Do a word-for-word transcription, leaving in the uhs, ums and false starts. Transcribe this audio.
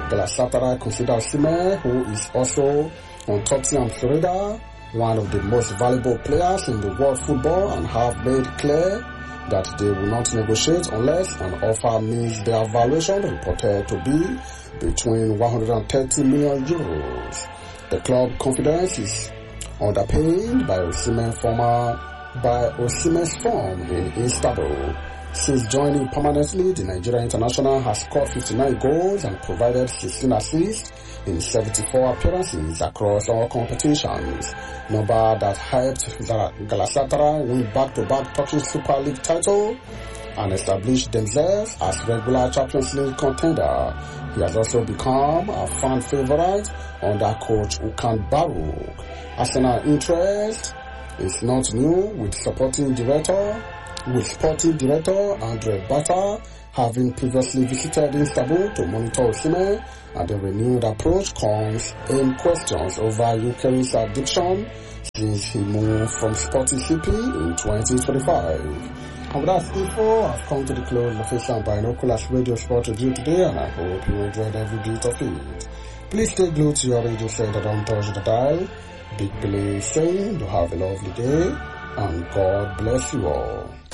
Galatasaray consider Osimhen, who is also on Tottenham's radar, one of the most valuable players in the world football, and have made clear that they will not negotiate unless an offer meets their valuation, reported to be between one hundred thirty million euros. The club confidence is underpinned by Osimhen's former by Osimhen's form in Istanbul. Since joining permanently, the Nigerian international has scored fifty-nine goals and provided sixteen assists in seventy-four appearances across all competitions, number that helped Galatasaray win back-to-back Turkish Super League title and establish themselves as regular Champions League contender. He has also become a fan favorite under coach Okan Baruk. Arsenal interest is not new, with supporting director with sporting director Andre Bata having previously visited Istanbul to monitor Osimhen, and the renewed approach comes in questions over Ukraine's addiction since he moved from Sporting C P in twenty twenty-five. And with that info, I've come to the close of Official Binoculars Radio Sport Review today, and I hope you enjoyed every bit of it. Please stay glued to your radio set and don't touch the dial. Big Billy saying you have a lovely day, and God bless you all.